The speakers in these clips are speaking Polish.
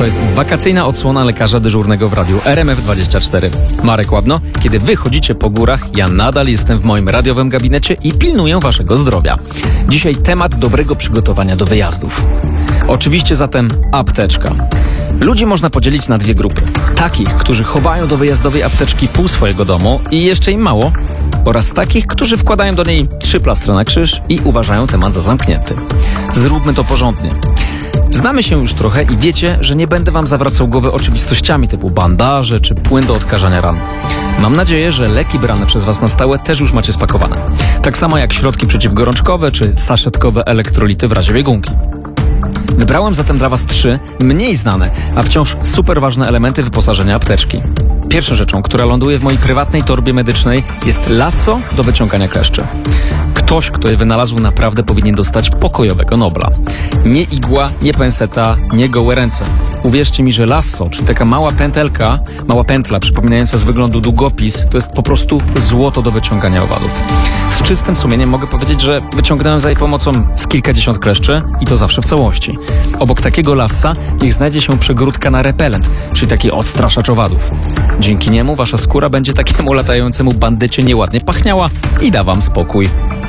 To jest wakacyjna odsłona lekarza dyżurnego w radiu RMF24. Marek Łabno. Kiedy wy chodzicie po górach, ja nadal jestem w moim radiowym gabinecie i pilnuję waszego zdrowia. Dzisiaj temat dobrego przygotowania do wyjazdów. Oczywiście zatem apteczka. Ludzi można podzielić na dwie grupy. Takich, którzy chowają do wyjazdowej apteczki pół swojego domu i jeszcze im mało, oraz takich, którzy wkładają do niej 3 plastry na krzyż i uważają temat za zamknięty. Zróbmy to porządnie. Znamy się już trochę i wiecie, że nie będę wam zawracał głowy oczywistościami typu bandaże czy płyn do odkażania ran. Mam nadzieję, że leki brane przez was na stałe też już macie spakowane. Tak samo jak środki przeciwgorączkowe czy saszetkowe elektrolity w razie biegunki. Wybrałem zatem dla was 3 mniej znane, a wciąż super ważne elementy wyposażenia apteczki. Pierwszą rzeczą, która ląduje w mojej prywatnej torbie medycznej, jest lasso do wyciągania kleszczy. Ktoś, kto je wynalazł, naprawdę powinien dostać pokojowego Nobla. Nie igła, nie penseta, nie gołe ręce. Uwierzcie mi, że lasso, czyli taka mała pętla przypominająca z wyglądu długopis, to jest po prostu złoto do wyciągania owadów. Z czystym sumieniem mogę powiedzieć, że wyciągnąłem za jej pomocą z kilkadziesiąt kleszczy i to zawsze w całości. Obok takiego lassa niech znajdzie się przegródka na repelent, czyli taki odstraszacz owadów. Dzięki niemu wasza skóra będzie takiemu latającemu bandycie nieładnie pachniała i da wam spokój.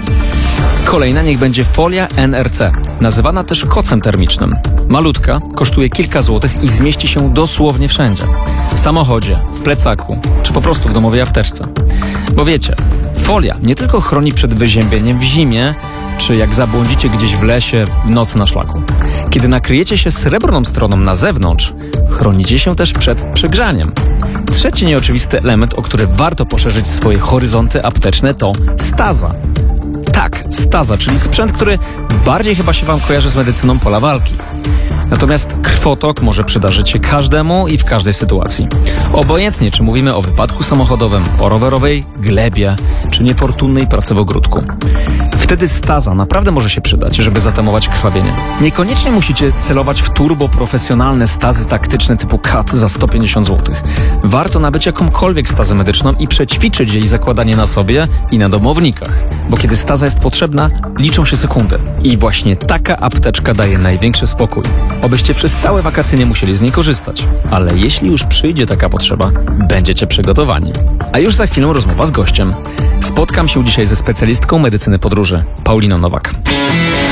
Kolejna niech będzie folia NRC, nazywana też kocem termicznym. Malutka, kosztuje kilka złotych i zmieści się dosłownie wszędzie. W samochodzie, w plecaku, czy po prostu w domowej apteczce. Bo wiecie, folia nie tylko chroni przed wyziębieniem w zimie, czy jak zabłądzicie gdzieś w lesie w nocy na szlaku. Kiedy nakryjecie się srebrną stroną na zewnątrz, chronicie się też przed przegrzaniem. Trzeci nieoczywisty element, o który warto poszerzyć swoje horyzonty apteczne, to staza. Tak, staza, czyli sprzęt, który bardziej chyba się wam kojarzy z medycyną pola walki. Natomiast krwotok może przydarzyć się każdemu i w każdej sytuacji. Obojętnie, czy mówimy o wypadku samochodowym, o rowerowej glebie, czy niefortunnej pracy w ogródku. Wtedy staza naprawdę może się przydać, żeby zatamować krwawienie. Niekoniecznie musicie celować w turboprofesjonalne stazy taktyczne typu CAT za 150 zł. Warto nabyć jakąkolwiek stazę medyczną i przećwiczyć jej zakładanie na sobie i na domownikach. Bo kiedy staza jest potrzebna, liczą się sekundy. I właśnie taka apteczka daje największy spokój. Obyście przez całe wakacje nie musieli z niej korzystać. Ale jeśli już przyjdzie taka potrzeba, będziecie przygotowani. A już za chwilę rozmowa z gościem. Spotkam się dzisiaj ze specjalistką medycyny podróży, Pauliną Nowak.